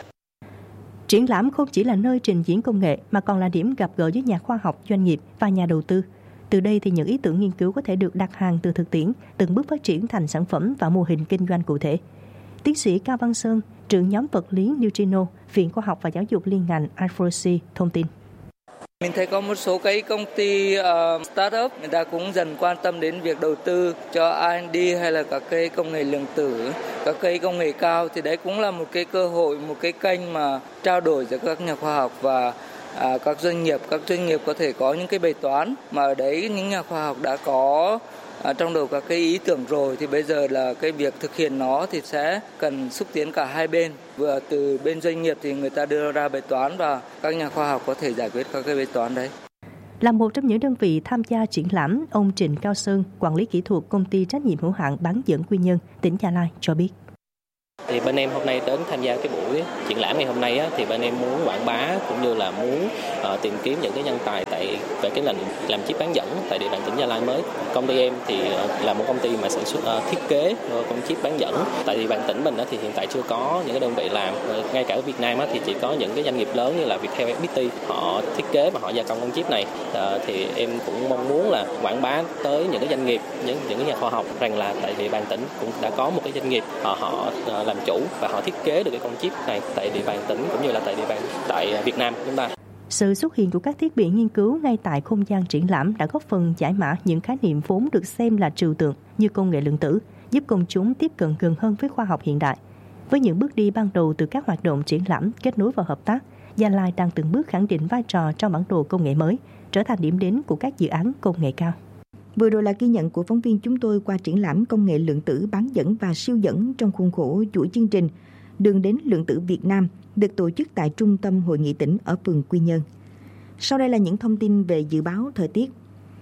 Triển lãm không chỉ là nơi trình diễn công nghệ mà còn là điểm gặp gỡ với nhà khoa học, doanh nghiệp và nhà đầu tư. Từ đây thì những ý tưởng nghiên cứu có thể được đặt hàng từ thực tiễn, từng bước phát triển thành sản phẩm và mô hình kinh doanh cụ thể. Tiến sĩ Cao Văn Sơn, trưởng nhóm vật lý Neutrino, Viện Khoa học và Giáo dục liên ngành I4C thông tin. Mình thấy có một số cái công ty startup người ta cũng dần quan tâm đến việc đầu tư cho R&D hay là các cái công nghệ lượng tử, các cái công nghệ cao, thì đấy cũng là một cái cơ hội, một cái kênh mà trao đổi giữa các nhà khoa học và các doanh nghiệp. Các doanh nghiệp có thể có những cái bài toán mà ở đấy những nhà khoa học đã có trong đầu các cái ý tưởng rồi, thì bây giờ là cái việc thực hiện nó thì sẽ cần xúc tiến cả hai bên. Vừa từ bên doanh nghiệp thì người ta đưa ra bài toán và các nhà khoa học có thể giải quyết các cái bài toán đấy. Là một trong những đơn vị tham gia triển lãm, ông Trịnh Cao Sơn, quản lý kỹ thuật công ty trách nhiệm hữu hạn bán dẫn Quy Nhơn, tỉnh Gia Lai cho biết. Thì bên em hôm nay đến tham gia cái buổi triển lãm ngày hôm nay á, thì bên em muốn quảng bá cũng như là muốn tìm kiếm những cái nhân tài về cái ngành làm chip bán dẫn tại địa bàn tỉnh Gia Lai mới. Công ty em thì là một công ty mà sản xuất thiết kế con chip bán dẫn. Tại địa bàn tỉnh mình á, thì hiện tại chưa có những cái đơn vị làm. Ngay cả ở Việt Nam á, thì chỉ có những cái doanh nghiệp lớn như là Viettel, FPT họ thiết kế và họ gia công con chip này. Thì em cũng mong muốn là quảng bá tới những cái doanh nghiệp, những cái nhà khoa học rằng là tại địa bàn tỉnh cũng đã có một cái doanh nghiệp họ làm chủ và họ thiết kế được cái con chip này tại địa bàn tỉnh cũng như là tại địa bàn tại Việt Nam chúng ta. Sự xuất hiện của các thiết bị nghiên cứu ngay tại không gian triển lãm đã góp phần giải mã những khái niệm vốn được xem là trừu tượng như công nghệ lượng tử, giúp công chúng tiếp cận gần hơn với khoa học hiện đại. Với những bước đi ban đầu từ các hoạt động triển lãm, kết nối và hợp tác, Gia Lai đang từng bước khẳng định vai trò trong bản đồ công nghệ mới, trở thành điểm đến của các dự án công nghệ cao. Vừa rồi là ghi nhận của phóng viên chúng tôi qua triển lãm công nghệ lượng tử bán dẫn và siêu dẫn trong khuôn khổ chuỗi chương trình Đường đến lượng tử Việt Nam được tổ chức tại Trung tâm Hội nghị tỉnh ở phường Quy Nhơn. Sau đây là những thông tin về dự báo thời tiết.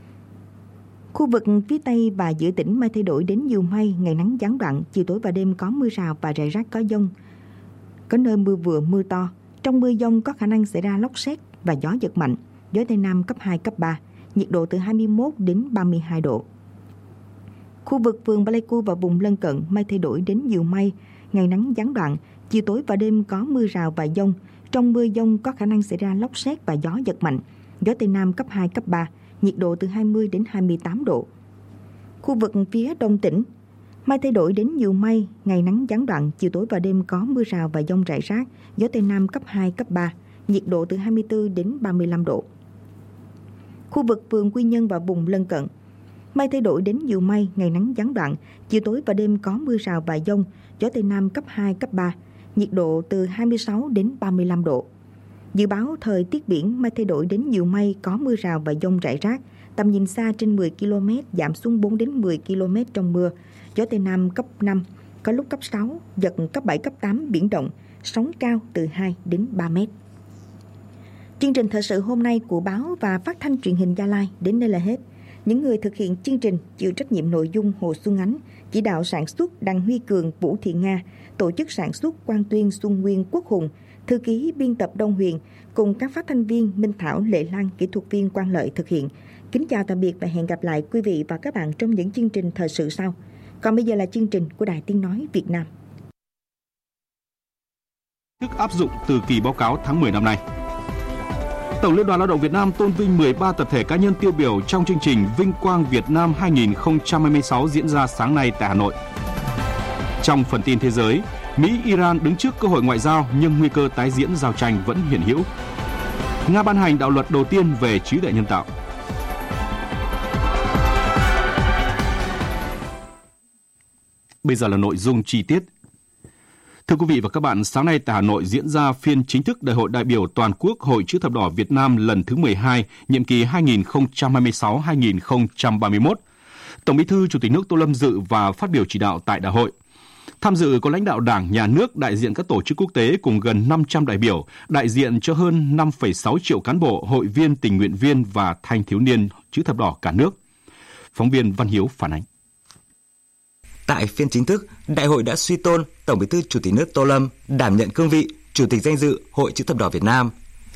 Khu vực phía Tây và giữa tỉnh mây thay đổi đến nhiều mây, ngày nắng gián đoạn, chiều tối và đêm có mưa rào và rải rác có dông. Có nơi mưa vừa mưa to. Trong mưa dông có khả năng xảy ra lốc sét và gió giật mạnh, gió Tây Nam cấp 2, cấp 3. Nhiệt độ từ 21 đến 32 độ. Khu vực phường Pleiku và vùng lân cận mây thay đổi đến nhiều mây, ngày nắng gián đoạn, chiều tối và đêm có mưa rào và dông. Trong mưa dông có khả năng xảy ra lốc sét và gió giật mạnh, gió Tây Nam cấp 2, cấp 3, nhiệt độ từ 20 đến 28 độ. Khu vực phía đông tỉnh, mây thay đổi đến nhiều mây, ngày nắng gián đoạn, chiều tối và đêm có mưa rào và dông rải rác, gió Tây Nam cấp 2, cấp 3, nhiệt độ từ 24 đến 35 độ. Khu vực phường Quy Nhơn và vùng lân cận, mây thay đổi đến nhiều mây, ngày nắng gián đoạn, chiều tối và đêm có mưa rào và dông, gió Tây Nam cấp 2, cấp 3, nhiệt độ từ 26 đến 35 độ. Dự báo thời tiết biển, mây thay đổi đến nhiều mây, có mưa rào và dông rải rác, tầm nhìn xa trên 10 km, giảm xuống 4 đến 10 km trong mưa, gió Tây Nam cấp 5, có lúc cấp 6, giật cấp 7, cấp 8, biển động, sóng cao từ 2 đến 3 mét. Chương trình thời sự hôm nay của báo và phát thanh truyền hình Gia Lai đến đây là hết. Những người thực hiện chương trình chịu trách nhiệm nội dung Hồ Xuân Ánh, chỉ đạo sản xuất Đặng Huy Cường, Vũ Thị Nga, tổ chức sản xuất Quang Tuyên, Xuân Nguyên, Quốc Hùng, thư ký biên tập Đông Huyền cùng các phát thanh viên Minh Thảo, Lệ Lan, kỹ thuật viên Quang Lợi thực hiện. Kính chào tạm biệt và hẹn gặp lại quý vị và các bạn trong những chương trình thời sự sau. Còn bây giờ là chương trình của Đài Tiếng nói Việt Nam. Thức áp dụng từ kỳ báo cáo tháng 10 năm nay. Tổng Liên đoàn Lao động Việt Nam tôn vinh 13 tập thể cá nhân tiêu biểu trong chương trình Vinh Quang Việt Nam 2026 diễn ra sáng nay tại Hà Nội. Trong phần tin thế giới, Mỹ-Iran đứng trước cơ hội ngoại giao nhưng nguy cơ tái diễn giao tranh vẫn hiện hữu. Nga ban hành đạo luật đầu tiên về trí tuệ nhân tạo. Bây giờ là nội dung chi tiết. Thưa quý vị và các bạn, sáng nay tại Hà Nội diễn ra phiên chính thức Đại hội đại biểu toàn quốc Hội Chữ thập đỏ Việt Nam lần thứ 12, nhiệm kỳ 2026-2031. Tổng Bí thư Chủ tịch nước Tô Lâm dự và phát biểu chỉ đạo tại đại hội. Tham dự có lãnh đạo Đảng, Nhà nước, đại diện các tổ chức quốc tế cùng gần 500 đại biểu, đại diện cho hơn 5,6 triệu cán bộ, hội viên, tình nguyện viên và thanh thiếu niên Chữ thập đỏ cả nước. Phóng viên Văn Hiếu phản ánh. Tại phiên chính thức, đại hội đã suy tôn Tổng Bí thư Chủ tịch nước Tô Lâm đảm nhận cương vị Chủ tịch danh dự Hội Chữ thập đỏ Việt Nam.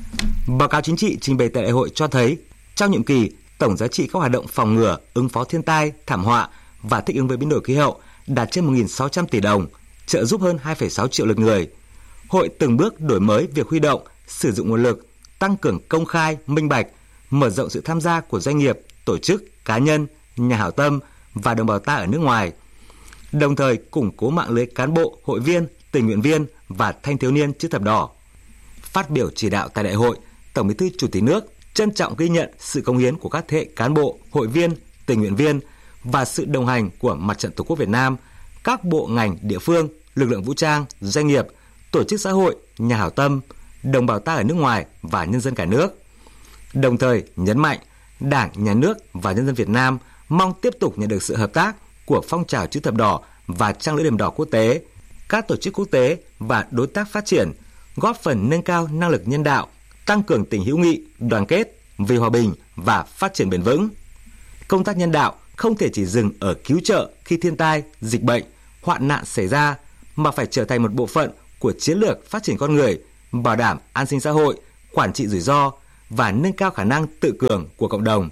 Báo cáo chính trị trình bày tại đại hội cho thấy, trong nhiệm kỳ, tổng giá trị các hoạt động phòng ngừa, ứng phó thiên tai, thảm họa và thích ứng với biến đổi khí hậu đạt trên 1.600 tỷ đồng, trợ giúp hơn 2,6 triệu lượt người. Hội từng bước đổi mới việc huy động, sử dụng nguồn lực, tăng cường công khai, minh bạch, mở rộng sự tham gia của doanh nghiệp, tổ chức, cá nhân, nhà hảo tâm và đồng bào ta ở nước ngoài, đồng thời củng cố mạng lưới cán bộ, hội viên, tình nguyện viên và thanh thiếu niên Chữ thập đỏ. Phát biểu chỉ đạo tại đại hội, Tổng Bí thư Chủ tịch nước trân trọng ghi nhận sự cống hiến của các thế hệ cán bộ, hội viên, tình nguyện viên và sự đồng hành của Mặt trận Tổ quốc Việt Nam, các bộ ngành địa phương, lực lượng vũ trang, doanh nghiệp, tổ chức xã hội, nhà hảo tâm, đồng bào ta ở nước ngoài và nhân dân cả nước. Đồng thời nhấn mạnh, Đảng, Nhà nước và nhân dân Việt Nam mong tiếp tục nhận được sự hợp tác của phong trào Chữ thập đỏ và Trăng lưỡi liềm đỏ quốc tế, các tổ chức quốc tế và đối tác phát triển, góp phần nâng cao năng lực nhân đạo, tăng cường tình hữu nghị, đoàn kết vì hòa bình và phát triển bền vững. Công tác nhân đạo không thể chỉ dừng ở cứu trợ khi thiên tai, dịch bệnh, hoạn nạn xảy ra, mà phải trở thành một bộ phận của chiến lược phát triển con người, bảo đảm an sinh xã hội, quản trị rủi ro và nâng cao khả năng tự cường của cộng đồng.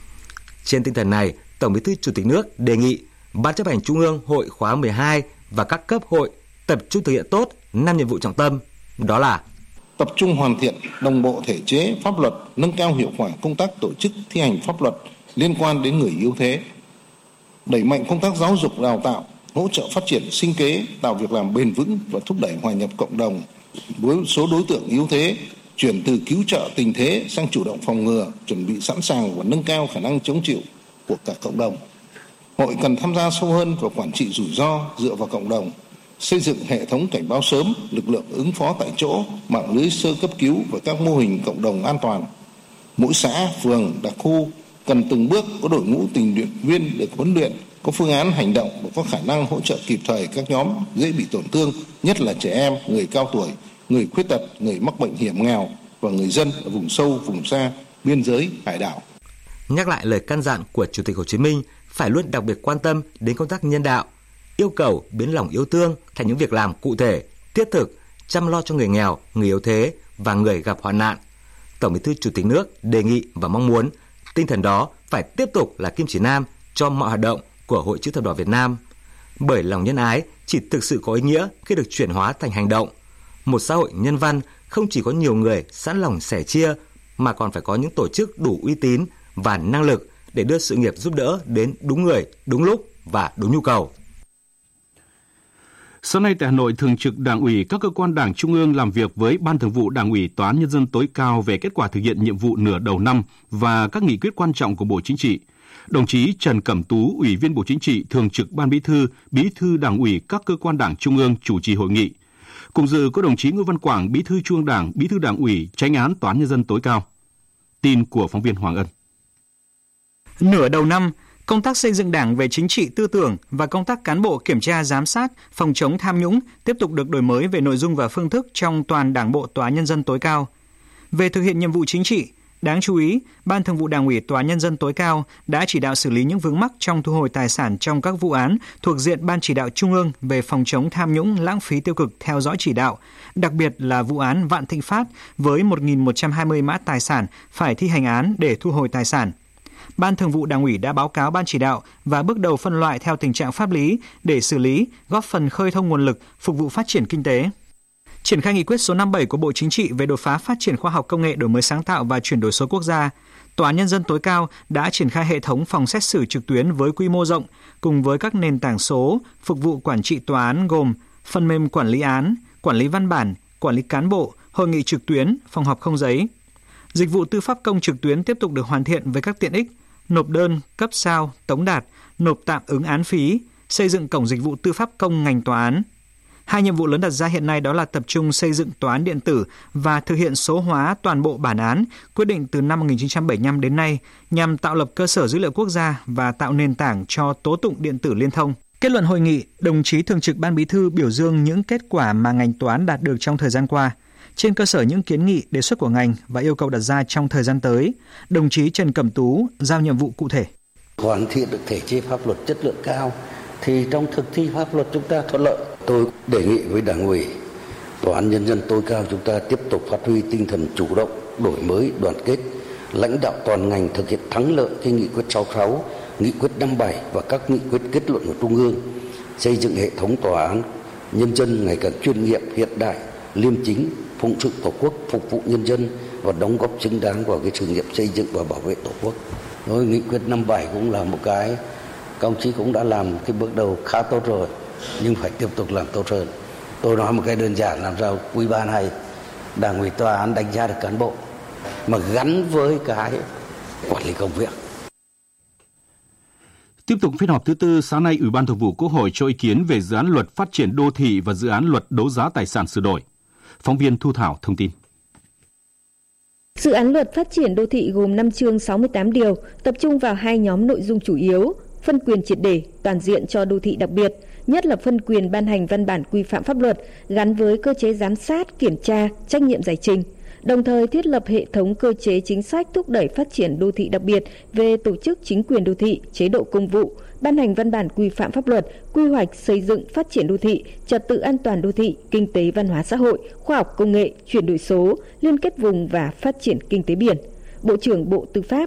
Trên tinh thần này, Tổng Bí thư Chủ tịch nước đề nghị Ban chấp hành Trung ương Hội khóa 12 và các cấp hội tập trung thực hiện tốt 5 nhiệm vụ trọng tâm, đó là tập trung hoàn thiện đồng bộ thể chế pháp luật, nâng cao hiệu quả công tác tổ chức thi hành pháp luật liên quan đến người yếu thế, đẩy mạnh công tác giáo dục đào tạo, hỗ trợ phát triển sinh kế, tạo việc làm bền vững và thúc đẩy hòa nhập cộng đồng với số đối tượng yếu thế, chuyển từ cứu trợ tình thế sang chủ động phòng ngừa, chuẩn bị sẵn sàng và nâng cao khả năng chống chịu của cả cộng đồng. Hội cần tham gia sâu hơn vào quản trị rủi ro dựa vào cộng đồng, xây dựng hệ thống cảnh báo sớm, lực lượng ứng phó tại chỗ, mạng lưới sơ cấp cứu và các mô hình cộng đồng an toàn. Mỗi xã, phường, đặc khu cần từng bước có đội ngũ tình nguyện viên được huấn luyện, có phương án hành động và có khả năng hỗ trợ kịp thời các nhóm dễ bị tổn thương, nhất là trẻ em, người cao tuổi, người khuyết tật, người mắc bệnh hiểm nghèo và người dân ở vùng sâu, vùng xa, biên giới, hải đảo. Nhắc lại lời căn dặn của Chủ tịch Hồ Chí Minh phải luôn đặc biệt quan tâm đến công tác nhân đạo, yêu cầu biến lòng yêu thương thành những việc làm cụ thể, thiết thực, chăm lo cho người nghèo, người yếu thế và người gặp hoạn nạn. Tổng Bí thư Chủ tịch nước đề nghị và mong muốn tinh thần đó phải tiếp tục là kim chỉ nam cho mọi hoạt động của Hội Chữ thập đỏ Việt Nam. Bởi lòng nhân ái chỉ thực sự có ý nghĩa khi được chuyển hóa thành hành động. Một xã hội nhân văn không chỉ có nhiều người sẵn lòng sẻ chia mà còn phải có những tổ chức đủ uy tín và năng lực để đưa sự nghiệp giúp đỡ đến đúng người, đúng lúc và đúng nhu cầu. Sáng nay tại Hà Nội, Thường trực Đảng ủy các cơ quan Đảng Trung ương làm việc với Ban Thường vụ Đảng ủy Tòa án Nhân dân tối cao về kết quả thực hiện nhiệm vụ nửa đầu năm và các nghị quyết quan trọng của Bộ Chính trị. Đồng chí Trần Cẩm Tú, Ủy viên Bộ Chính trị, Thường trực Ban Bí thư Đảng ủy các cơ quan Đảng Trung ương chủ trì hội nghị. Cùng dự có đồng chí Nguyễn Văn Quảng, Bí thư Trung ương Đảng, Bí thư Đảng ủy, Chánh án Tòa án Nhân dân tối cao. Tin của phóng viên Hoàng Ân. Nửa đầu năm, công tác xây dựng Đảng về chính trị tư tưởng và công tác cán bộ kiểm tra giám sát, phòng chống tham nhũng tiếp tục được đổi mới về nội dung và phương thức trong toàn Đảng bộ Tòa án Nhân dân tối cao. Về thực hiện nhiệm vụ chính trị, đáng chú ý, Ban Thường vụ Đảng ủy Tòa án Nhân dân tối cao đã chỉ đạo xử lý những vướng mắc trong thu hồi tài sản trong các vụ án thuộc diện Ban Chỉ đạo Trung ương về phòng chống tham nhũng lãng phí tiêu cực theo dõi chỉ đạo, đặc biệt là vụ án Vạn Thịnh Phát với 1.120 mã tài sản phải thi hành án để thu hồi tài sản. Ban Thường vụ Đảng ủy đã báo cáo Ban chỉ đạo và bước đầu phân loại theo tình trạng pháp lý để xử lý, góp phần khơi thông nguồn lực phục vụ phát triển kinh tế. Triển khai nghị quyết số 57 của Bộ Chính trị về đột phá phát triển khoa học công nghệ, đổi mới sáng tạo và chuyển đổi số quốc gia, Tòa án Nhân dân tối cao đã triển khai hệ thống phòng xét xử trực tuyến với quy mô rộng cùng với các nền tảng số phục vụ quản trị tòa án gồm phần mềm quản lý án, quản lý văn bản, quản lý cán bộ, hội nghị trực tuyến, phòng họp không giấy. Dịch vụ tư pháp công trực tuyến tiếp tục được hoàn thiện với các tiện ích nộp đơn, cấp sao, tống đạt, nộp tạm ứng án phí, xây dựng cổng dịch vụ tư pháp công ngành tòa án. Hai nhiệm vụ lớn đặt ra hiện nay đó là tập trung xây dựng tòa án điện tử và thực hiện số hóa toàn bộ bản án quyết định từ năm 1975 đến nay nhằm tạo lập cơ sở dữ liệu quốc gia và tạo nền tảng cho tố tụng điện tử liên thông. Kết luận hội nghị, đồng chí Thường trực Ban Bí thư biểu dương những kết quả mà ngành tòa án đạt được trong thời gian qua. Trên cơ sở những kiến nghị, đề xuất của ngành và yêu cầu đặt ra trong thời gian tới, đồng chí Trần Cẩm Tú giao nhiệm vụ cụ thể. Hoàn thiện được thể chế pháp luật chất lượng cao thì trong thực thi pháp luật chúng ta thuận lợi. Tôi đề nghị với Đảng ủy, Tòa án Nhân dân tối cao chúng ta tiếp tục phát huy tinh thần chủ động, đổi mới, đoàn kết, lãnh đạo toàn ngành thực hiện thắng lợi cái nghị quyết 66, nghị quyết 57 và các nghị quyết kết luận của Trung ương, xây dựng hệ thống tòa án nhân dân ngày càng chuyên nghiệp, hiện đại, liêm chính, phụng sự Tổ quốc, phục vụ nhân dân và đóng góp xứng đáng vào cái sự nghiệp xây dựng và bảo vệ Tổ quốc. Rồi nghị quyết 57 cũng là một cái công chí cũng đã làm cái bước đầu khá tốt rồi, nhưng phải tiếp tục làm tốt hơn. Tôi nói một cái đơn giản, làm sao quý ban này Đảng ủy tòa án đánh giá được cán bộ mà gắn với cái quản lý công việc. Tiếp tục phiên họp thứ tư, sáng nay Ủy ban Thường vụ Quốc hội cho ý kiến về dự án luật phát triển đô thị và dự án luật đấu giá tài sản sửa đổi. Phóng viên Thu Thảo thông tin. Dự án luật phát triển đô thị gồm 5 chương 68 điều, tập trung vào hai nhóm nội dung chủ yếu: phân quyền triệt để, toàn diện cho đô thị đặc biệt, nhất là phân quyền ban hành văn bản quy phạm pháp luật gắn với cơ chế giám sát, kiểm tra, trách nhiệm giải trình. Đồng thời thiết lập hệ thống cơ chế chính sách thúc đẩy phát triển đô thị đặc biệt về tổ chức chính quyền đô thị, chế độ công vụ, ban hành văn bản quy phạm pháp luật, quy hoạch xây dựng phát triển đô thị, trật tự an toàn đô thị, kinh tế văn hóa xã hội, khoa học công nghệ, chuyển đổi số, liên kết vùng và phát triển kinh tế biển. Bộ trưởng Bộ Tư pháp